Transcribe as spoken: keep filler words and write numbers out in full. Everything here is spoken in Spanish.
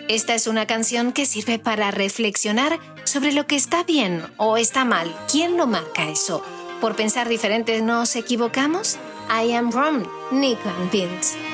Esta es una canción que sirve para reflexionar sobre lo que está bien o está mal. ¿Quién lo marca eso? ¿Por pensar diferente nos equivocamos? I am wrong, Nick and Vince.